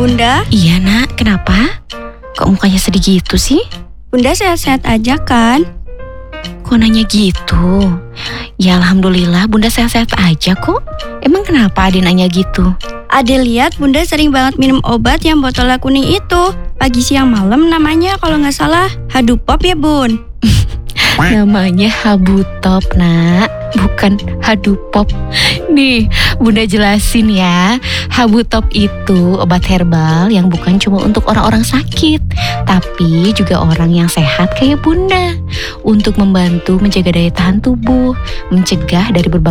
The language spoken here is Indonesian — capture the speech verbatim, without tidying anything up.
Bunda. Iya nak, kenapa? Kok mukanya sedih gitu sih? Bunda sehat-sehat aja kan? Kok nanya gitu? Ya alhamdulillah Bunda sehat-sehat aja kok. Emang kenapa Ade nanya gitu? Ade lihat Bunda sering banget minum obat yang botolnya kuning itu. Pagi siang malam namanya kalau nggak salah Hadupop ya Bun? Namanya Habutop nak, bukan Hadupop. Nih Bunda jelasin ya, Habutop itu obat herbal yang bukan cuma untuk orang-orang sakit, tapi juga orang yang sehat kayak Bunda. Untuk membantu menjaga daya tahan tubuh, mencegah dari berbagai